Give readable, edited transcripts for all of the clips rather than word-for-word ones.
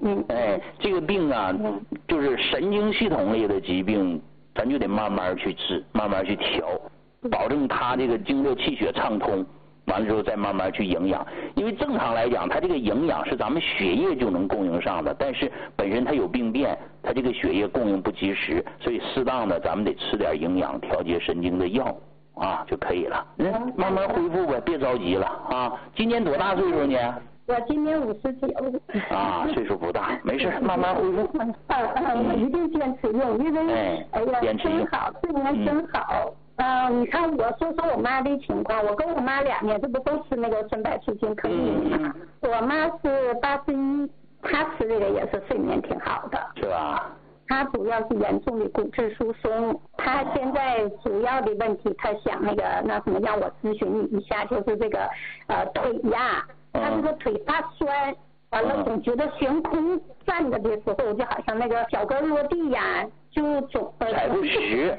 这个病啊，就是神经系统类的疾病，咱就得慢慢去治，慢慢去调，保证他这个经络气血畅通。完了之后再慢慢去营养，因为正常来讲，它这个营养是咱们血液就能供应上的，但是本身它有病变，它这个血液供应不及时，所以适当的咱们得吃点营养调节神经的药啊就可以了。慢慢恢复呗，别着急了啊。今年多大岁数呢？ 我今年59。 啊，岁数不大，没事，慢慢恢复。 我一定坚持用，因为坚持用真好，这年真好。你看我说我妈的情况，我跟我妈2年，这不都吃那个顺柏舒心可以吗？我妈是81，她吃这个也是睡眠挺好的， 是吧？ 她主要是严重的骨质疏松，她现在主要的问题，她想那什么让我咨询你一下，就是这个腿呀，她这个腿发酸，完了总觉得悬空站着的时候，就好像那个脚跟落地呀，就总踩不实。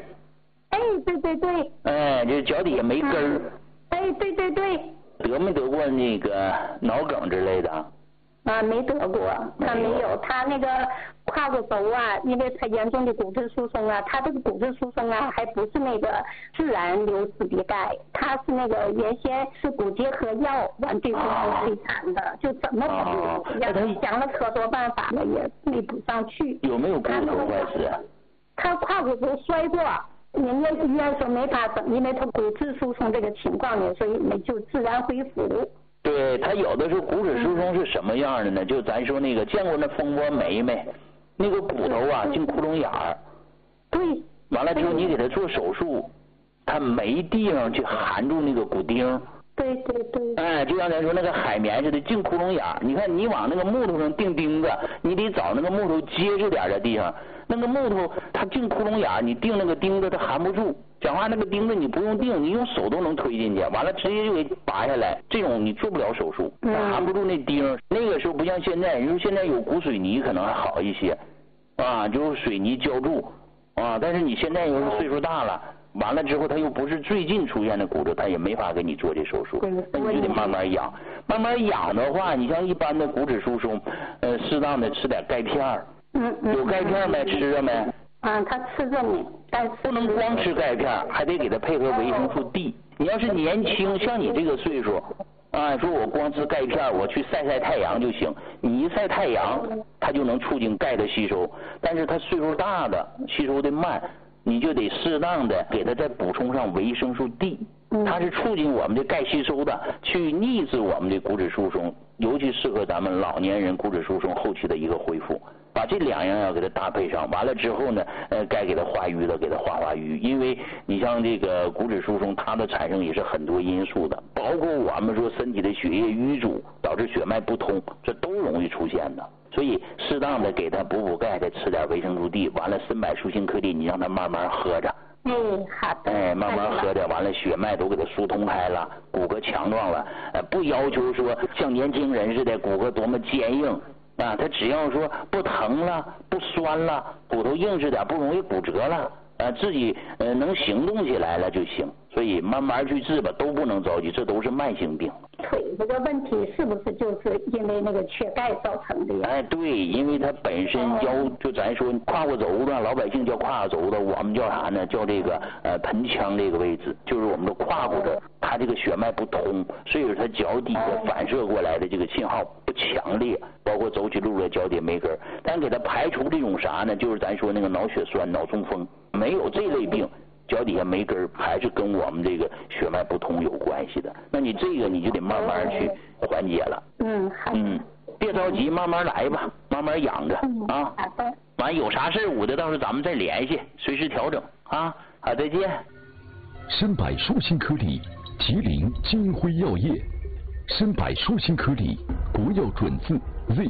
对， 这脚底下没根儿。 对。 得没得过那个脑梗之类的？ 啊，没得过，他没有，他那个胯骨轴啊，因为他严重的骨质疏松啊，他这个骨质疏松啊，还不是那个自然流失的钙，他是那个原先是骨结合药完最后是摧残的，就怎么补，想了可多办法了，也没补上去。 有没有骨头坏死？ 他胯骨轴摔过。人家医院说没法整，因为他骨质疏松这个情况呢，所以没就自然恢复。 对，他有的时候骨质疏松是什么样的呢？就咱说那个见过那蜂窝煤没？那个骨头啊进窟窿眼儿。 对。 完了之后你给他做手术，他没地方去含住那个骨钉。 对。 就像咱说那个海绵似的进窟窿眼儿。你看你往那个木头上钉钉子，你得找那个木头结实点的地方。那个木头它进窟窿眼儿，你钉那个钉子它含不住。讲话那个钉子你不用钉，你用手都能推进去，完了直接就给拔下来。这种你做不了手术，它含不住那钉。那个时候不像现在，你说现在有骨水泥可能还好一些，就是水泥浇筑但是你现在又是岁数大了。完了之后，他又不是最近出现的骨折，他也没法给你做这手术，那你就得慢慢养。慢慢养的话，你像一般的骨质疏松，适当的吃点钙片儿。有钙片没？吃着没？ 他吃着呢，但是不能光吃钙片，还得给他配合维生素 D。你要是年轻，像你这个岁数，说我光吃钙片，我去晒晒太阳就行。你一晒太阳，它就能促进钙的吸收。但是他岁数大的，吸收的慢，你就得适当的给他再补充上维生素 D。它是促进我们的钙吸收的，去抑制我们的骨质疏松，尤其适合咱们老年人骨质疏松后期的一个恢复。把这2样要给它搭配上，完了之后呢，该给它化瘀的给它化瘀，因为你像这个骨质疏松，它的产生也是很多因素的，包括我们说身体的血液淤阻导致血脉不通，这都容易出现的。所以适当的给它补钙，再吃点维生素 D， 完了参柏舒心颗粒，你让它慢慢喝着。 好的。 慢慢喝着，完了血脉都给它疏通开了，骨骼强壮了，不要求说像年轻人似的骨骼多么坚硬。他只要说不疼了，不酸了，骨头硬实点，不容易骨折了，自己能行动起来了就行。所以慢慢去治吧，都不能着急，这都是慢性病。 腿这个问题是不是就是因为那个缺钙造成的呀？ 对，因为它本身就咱说胯骨轴子，老百姓叫胯骨轴子，我们叫啥呢？叫这个盆腔这个位置，就是我们的胯骨这，它这个血脉不通，所以说它脚底下反射过来的这个信号不强烈，包括走起路来脚底没根儿。但给它排除这种啥呢？就是咱说那个脑血栓、脑中风，没有这类病。脚底下没根儿，还是跟我们这个血脉不通有关系的。那你这个你就得慢慢去缓解了。 好。 别着急，慢慢来吧，慢慢养着啊。 好的。 完有啥事我的到时候咱们再联系，随时调整啊。好，再见。 参柏舒心颗粒，吉林金辉药业。参柏舒心颗粒，国药准字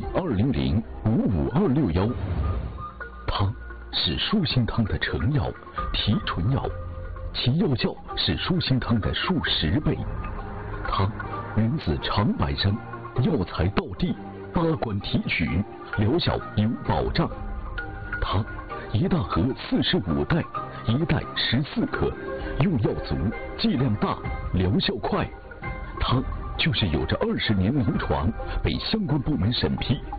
Z200-55261。它是舒心汤的成药、提纯药，其药效是舒心汤的数10倍。它源自长白山，药材到地，8管提取，疗效有保障。它一大盒45袋，一袋14克，用药足，剂量大，疗效快。它就是有着20年临床，被相关部门审批，